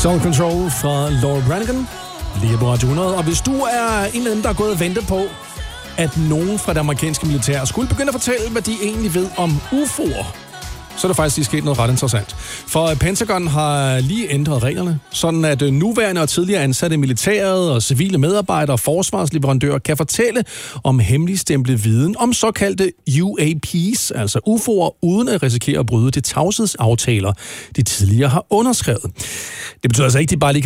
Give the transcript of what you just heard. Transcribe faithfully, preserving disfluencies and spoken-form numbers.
Soul Control fra Laura Branigan, lige på Radio hundrede. Og hvis du er en af dem, der er gået og ventet på, at nogen fra det amerikanske militær skulle begynde at fortælle, hvad de egentlig ved om U F O'er, så er der faktisk lige sket noget ret interessant. For Pentagon har lige ændret reglerne, sådan at nuværende og tidligere ansatte militæret og civile medarbejdere og forsvarsleverandører kan fortælle om hemmeligstemplet viden om såkaldte U A P's, altså U F O'er, uden at risikere at bryde de tavshedsaftaler, de tidligere har underskrevet. Det betyder altså ikke, at de bare lige